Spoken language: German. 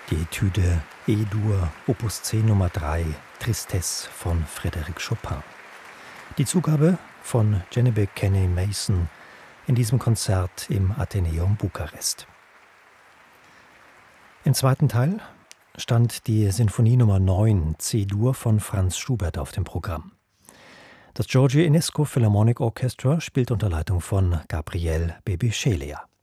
Die Etüde E-Dur, Opus 10 Nummer 3, Tristesse von Frédéric Chopin. Die Zugabe von Genevieve Kenny Mason in diesem Konzert im Atheneum Bukarest. Im zweiten Teil stand die Sinfonie Nummer 9, C-Dur von Franz Schubert auf dem Programm. Das Georgi Enescu Philharmonic Orchestra spielt unter Leitung von Gabriel Bebichelia.